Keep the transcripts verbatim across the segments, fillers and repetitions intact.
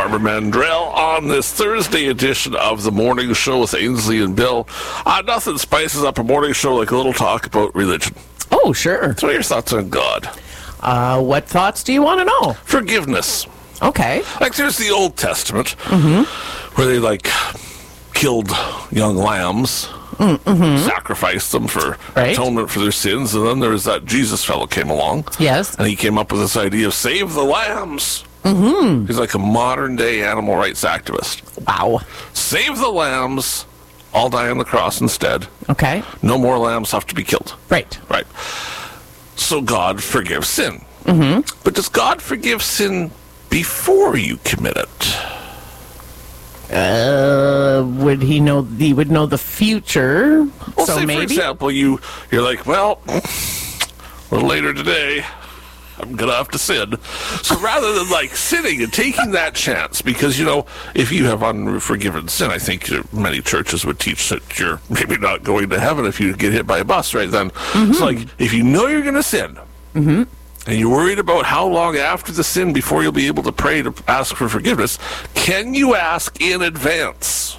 Barbara Mandrell on this Thursday edition of the Morning Show with Ainsley and Bill. Uh, nothing spices up a morning show like a little talk about religion. Oh, sure. So what are your thoughts on God? Uh, what thoughts do you want to know? Forgiveness. Okay. Like there's the Old Testament, Mm-hmm. where they like killed young lambs, Mm-hmm. sacrificed them for Right. atonement for their sins, and then there was that Jesus fellow came along. Yes. And he came up with this idea of save the lambs. Mm-hmm. He's like a modern day animal rights activist. Wow. Save the lambs, all die on the cross instead. Okay. No more lambs have to be killed. Right. Right. So God forgives sin. Mm-hmm. But does God forgive sin before you commit it? Uh, would he know? He would know the future. Well, so say maybe. for example, you you're like, well, a little later today, I'm gonna have to sin. So rather than like sinning and taking that chance, because you know, if you have unforgiven sin, I think uh, many churches would teach that you're maybe not going to heaven if you get hit by a bus. Right then, Mm-hmm. it's like if you know you're gonna sin. Mm-hmm. And you're worried about how long after the sin before you'll be able to pray to ask for forgiveness, can you ask in advance?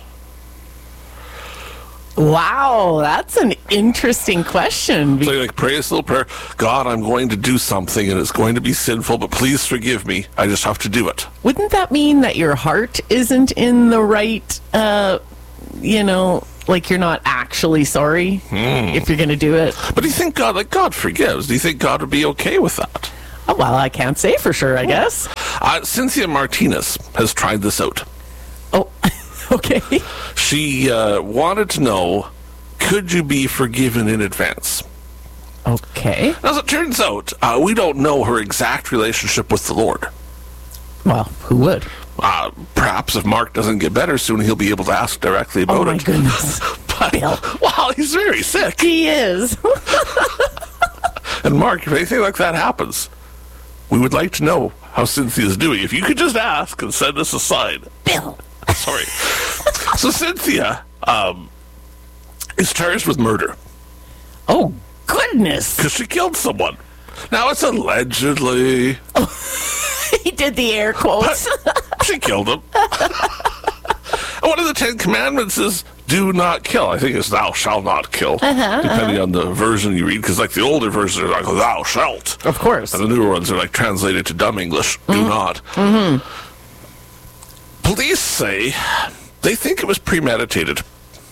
Wow, that's an interesting question. Be- So you like pray this little prayer, God, I'm going to do something and it's going to be sinful, but please forgive me. I just have to do it. Wouldn't that mean that your heart isn't in the right, uh, you know, like you're not actually sorry if you're going to do it? But do you think God, like God forgives? Do you think God would be okay with that? Oh, well, I can't say for sure, I guess. Uh, Cynthia Martinez has tried this out. Oh, okay. She uh, wanted to know, could you be forgiven in advance? Okay. As it turns out, uh, we don't know her exact relationship with the Lord. Well, who would? Uh, perhaps if Mark doesn't get better soon, he'll be able to ask directly about Oh, my it. goodness. But, Bill. well, he's very sick. He is. And Mark, if anything like that happens, we would like to know how Cynthia's doing. If you could just ask and send us a sign. Bill. Sorry. So Cynthia um, is charged with murder Oh, goodness. because she killed someone. Now, it's allegedly. He did the air quotes. She killed him. One of the Ten Commandments is do not kill. I think it's thou shalt not kill, Uh-huh, depending on the version you read, because like the older versions are like thou shalt. Of course. And the newer ones are like translated to dumb English, do Mm-hmm. not. Mm-hmm. Police say they think it was premeditated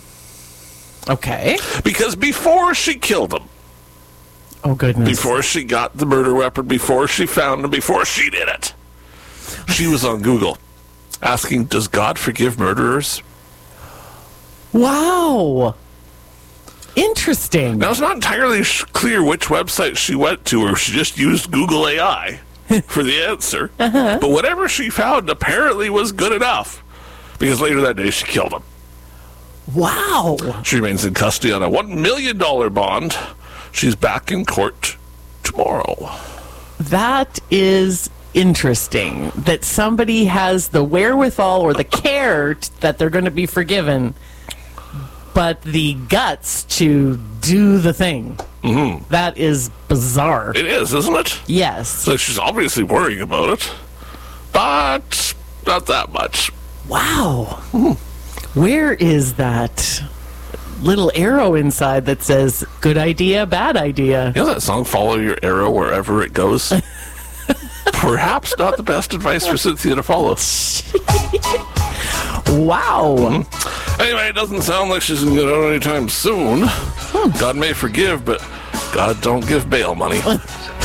Okay. because before she killed him, Oh, goodness. before she got the murder weapon, before she found him, before she did it, she was on Google asking, does God forgive murderers? Wow. Interesting. Now, it's not entirely sh- clear which website she went to, or if she just used Google A I for the answer. Uh-huh. But whatever she found apparently was good enough, because later that day she killed him. Wow. She remains in custody on a one million dollars bond. She's back in court tomorrow. That is interesting that somebody has the wherewithal or the care t- that they're going to be forgiven, but the guts to do the thing. Mm-hmm. That is bizarre. It is, isn't it? Yes. So she's obviously worrying about it, but not that much. Wow. Where is that little arrow inside that says good idea, bad idea? You know that song, Follow Your Arrow Wherever It Goes? Perhaps not the best advice for Cynthia to follow. Wow. Anyway, it doesn't sound like she's going to get out anytime soon. God may forgive, but God don't give bail money.